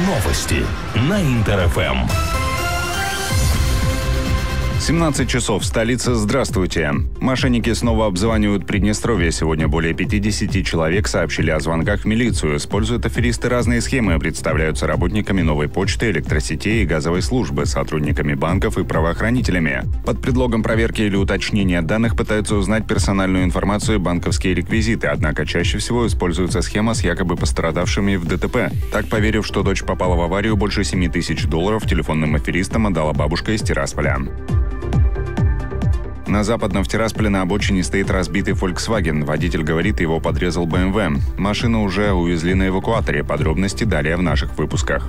Новости на Интер-ФМ. 17 часов. Столица. Здравствуйте. Мошенники снова обзванивают Приднестровье. Сегодня более 50 человек сообщили о звонках в милицию. Используют аферисты разные схемы. Представляются работниками новой почты, электросетей и газовой службы, сотрудниками банков и правоохранителями. Под предлогом проверки или уточнения данных пытаются узнать персональную информацию и банковские реквизиты. Однако чаще всего используется схема с якобы пострадавшими в ДТП. Так, поверив, что дочь попала в аварию, больше $7 тысяч телефонным аферистам отдала бабушка из Тирасполя. На Западном в Тирасполе на обочине стоит разбитый Volkswagen. Водитель говорит, его подрезал BMW. Машину уже увезли на эвакуаторе. Подробности далее в наших выпусках.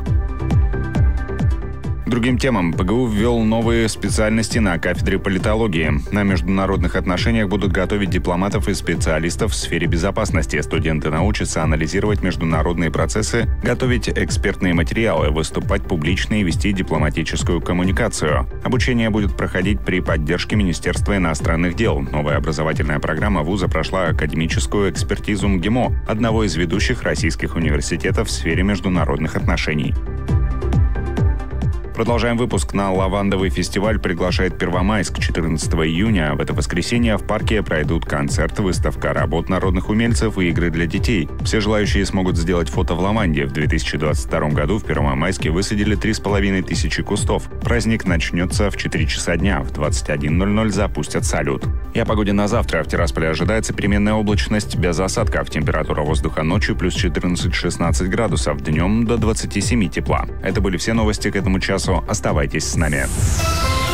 Другим темам. ПГУ ввел новые специальности на кафедре политологии. На международных отношениях будут готовить дипломатов и специалистов в сфере безопасности. Студенты научатся анализировать международные процессы, готовить экспертные материалы, выступать публично и вести дипломатическую коммуникацию. Обучение будет проходить при поддержке Министерства иностранных дел. Новая образовательная программа вуза прошла академическую экспертизу МГИМО, одного из ведущих российских университетов в сфере международных отношений. Продолжаем выпуск. На Лавандовый фестиваль приглашает Первомайск 14 июня. В это воскресенье в парке пройдут концерт, выставка работ народных умельцев и игры для детей. Все желающие смогут сделать фото в лаванде. В 2022 году в Первомайске высадили 3500 кустов. Праздник начнется в 4 часа дня. В 21:00 запустят салют. И о погоде на завтра. В Тирасполе ожидается переменная облачность без осадков. Температура воздуха ночью плюс 14-16 градусов. Днем до 27 тепла. Это были все новости к этому часу. Оставайтесь с нами.